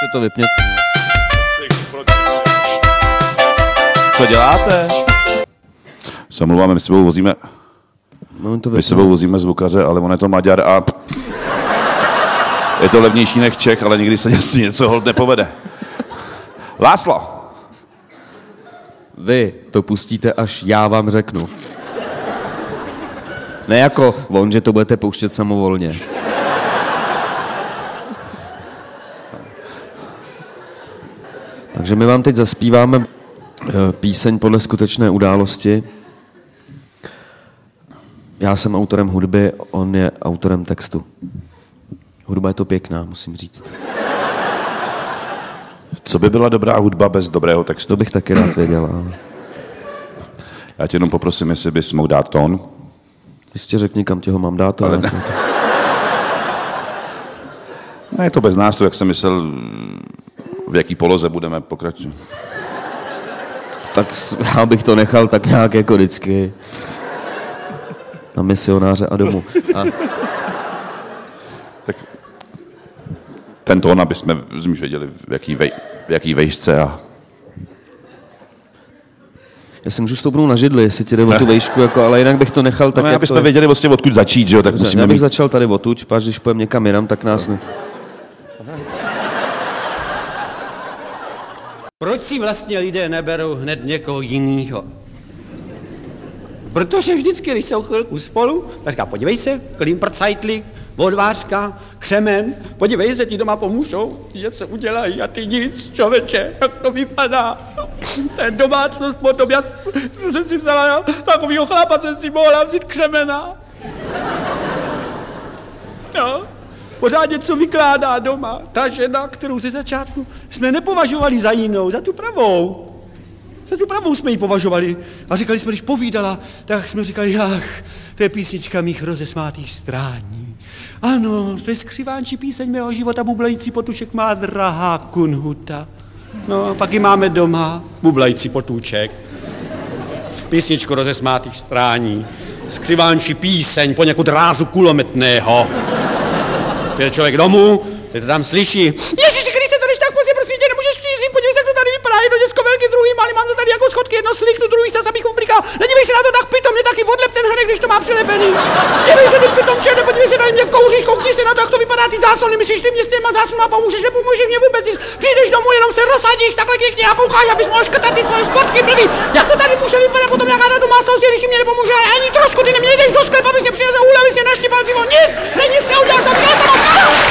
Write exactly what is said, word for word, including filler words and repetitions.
Ještě to vypněte. Co děláte? Se omlouváme, my s sebou vozíme... My s sebou vozíme zvukaře, ale on je to Maďar a... Je to levnější než Čech, ale nikdy se něco hold nepovede. Láslo! Vy to pustíte, až já vám řeknu. Ne jako on, že to budete pouštět samovolně. Takže my vám teď zaspíváme píseň podle skutečné události. Já jsem autorem hudby, on je autorem textu. Hudba je to pěkná, musím říct. Co by byla dobrá hudba bez dobrého textu? To bych taky rád věděl, ale... Já tě jenom poprosím, jestli bys mohl dát tón. Ještě řekni, kam tě ho mám dát. Ale... Ne. Ne, je to bez nás, to, jak jsem myslel, v jaký poloze budeme pokračovat. Tak já bych to nechal tak nějak jako vždycky. Na misionáře a domů. A... Tak ten tón, aby jsme věděli, v jaký, vej, v jaký vejšce a... Já si můžu stoupnout na židli, jestli ti jde o tu vejšku, jako, ale jinak bych to nechal tak, no, jak aby to... jsme věděli vlastně odkud začít, že jo, tak Dobře, musíme já bych mít... začal tady odtud, páč, když půjdeme někam jinam, tak nás ne... Proč si vlastně lidé neberou hned někoho jinýho? Protože vždycky, když jsou chvilku spolu, tak říká, podívej se, Klimprcajtlík, odvářka, křemen, podívej se, ti doma pomůžou, ti něco udělají a ty nic, člověče, jak to vypadá. To je domácnost potom, já jsem si vzala, já, takovýho chlapa jsem si mohla vzít křemena. No, pořád něco vykládá doma. Ta žena, kterou ze začátku jsme nepovažovali za jinou, za tu pravou. Za tu pravou jsme ji považovali. A říkali jsme, když povídala, tak jsme říkali, ach, to je písnička mých rozesmátých strání. Ano, to je skřivánčí píseň mého života, bublající potůček má drahá kunhuta. No, a pak ji máme doma, bublající potůček. Písničku rozesmátých strání. Skřivánčí píseň poněkud rázu kulometného. Přijde člověk domů, ty to tam slyší. Ježiši Kriste, to když tak pozdě, prosím tě, nemůžeš přijít, podívej se, jak to tady vypadá, jedno děcko velký, druhý malý, mám to tady jako schodky, jedno sliknu, druhý se abych ublikal. Nedívej se na to tak pitom, mě taky odlep ten hrnek, když to má přilepený. Dívej se, ty pitom černé, podívej se, tady mě kouříš, koukni se na to, jak to vypadá, ty záslony, myslíš, ty mě s těma záslonama pomůžeš, nepomůžeš mě vůbec, když přijdeš domů, jenom se rozsadíš, takhle pěkně a koukáš, abys mohl škrtat ty svoje športky blbý. Jak to tady může vypadat potom, jak na domácnosti, když mě nepomůže, ale ani trošku, ty neměli jdeš do sklepa, abys mě přinesl úlev, abys mě naštěpal dřívo, nic, nic neuděláš, tak já jsem